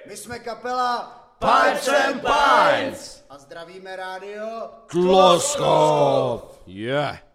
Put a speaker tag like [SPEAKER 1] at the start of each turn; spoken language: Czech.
[SPEAKER 1] My jsme kapela
[SPEAKER 2] Pipes and Pints
[SPEAKER 1] a zdravíme rádio
[SPEAKER 2] Tloskov. Yeah.